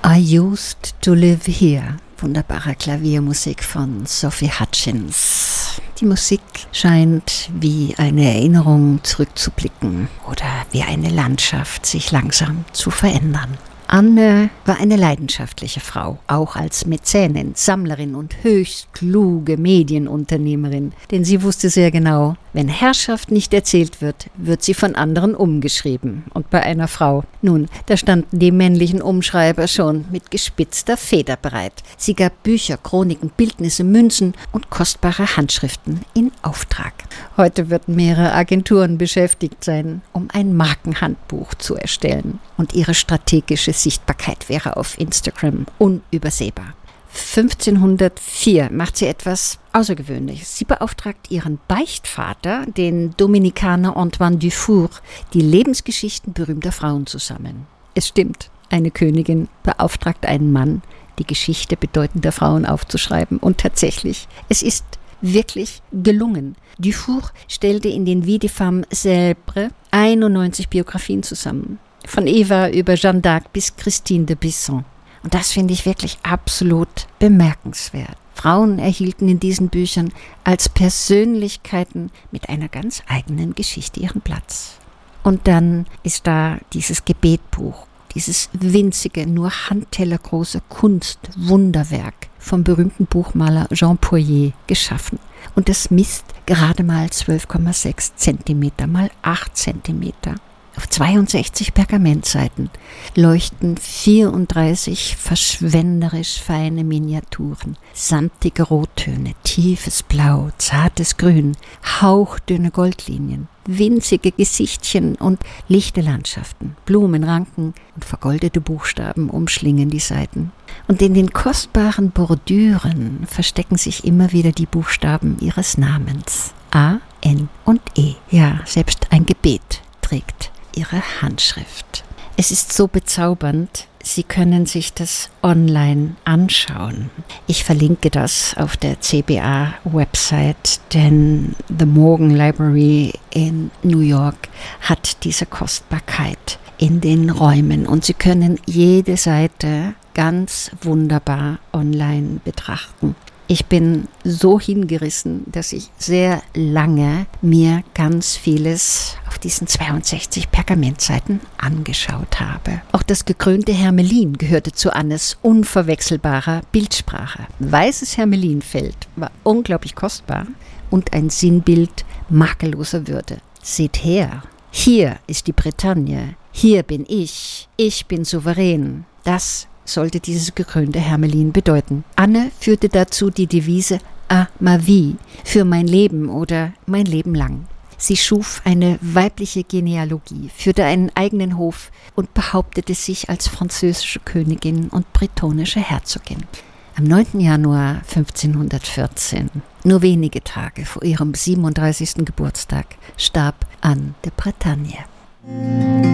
I used to live here. Wunderbare Klaviermusik von Sophie Hutchins. Die Musik scheint wie eine Erinnerung zurückzublicken oder wie eine Landschaft sich langsam zu verändern. Anne war eine leidenschaftliche Frau, auch als Mäzenin, Sammlerin und höchst kluge Medienunternehmerin, denn sie wusste sehr genau, wenn Herrschaft nicht erzählt wird, wird sie von anderen umgeschrieben. Und bei einer Frau, nun, da standen die männlichen Umschreiber schon mit gespitzter Feder bereit. Sie gab Bücher, Chroniken, Bildnisse, Münzen und kostbare Handschriften in Auftrag. Heute würden mehrere Agenturen beschäftigt sein, um ein Markenhandbuch zu erstellen. Und ihre strategische Sichtbarkeit wäre auf Instagram unübersehbar. 1504 macht sie etwas Außergewöhnliches. Sie beauftragt ihren Beichtvater, den Dominikaner Antoine Dufour, die Lebensgeschichten berühmter Frauen zu sammeln. Es stimmt, eine Königin beauftragt einen Mann, die Geschichte bedeutender Frauen aufzuschreiben. Und tatsächlich, es ist wirklich gelungen. Dufour stellte in den Vie des Femmes Célèbres 91 Biografien zusammen. Von Eva über Jeanne d'Arc bis Christine de Besson. Und das finde ich wirklich absolut bemerkenswert. Frauen erhielten in diesen Büchern als Persönlichkeiten mit einer ganz eigenen Geschichte ihren Platz. Und dann ist da dieses Gebetbuch, dieses winzige, nur handtellergroße Kunstwunderwerk vom berühmten Buchmaler Jean Poirier geschaffen. Und das misst gerade mal 12,6 Zentimeter mal 8 Zentimeter. Auf 62 Pergamentseiten leuchten 34 verschwenderisch feine Miniaturen, samtige Rottöne, tiefes Blau, zartes Grün, hauchdünne Goldlinien, winzige Gesichtchen und lichte Landschaften, Blumenranken und vergoldete Buchstaben umschlingen die Seiten. Und in den kostbaren Bordüren verstecken sich immer wieder die Buchstaben ihres Namens. A, N und E. Ja, selbst ein Gebet trägt ihre Handschrift. Es ist so bezaubernd, Sie können sich das online anschauen. Ich verlinke das auf der CBA-Website, denn The Morgan Library in New York hat diese Kostbarkeit in den Räumen und Sie können jede Seite ganz wunderbar online betrachten. Ich bin so hingerissen, dass ich sehr lange mir ganz vieles auf diesen 62 Pergamentseiten angeschaut habe. Auch das gekrönte Hermelin gehörte zu Annes unverwechselbarer Bildsprache. Weißes Hermelinfeld war unglaublich kostbar und ein Sinnbild makelloser Würde. Seht her, hier ist die Bretagne, hier bin ich bin souverän. Das sollte dieses gekrönte Hermelin bedeuten. Anne führte dazu die Devise à ma vie, für mein Leben oder mein Leben lang. Sie schuf eine weibliche Genealogie, führte einen eigenen Hof und behauptete sich als französische Königin und bretonische Herzogin. Am 9. Januar 1514, nur wenige Tage vor ihrem 37. Geburtstag, starb Anne de Bretagne.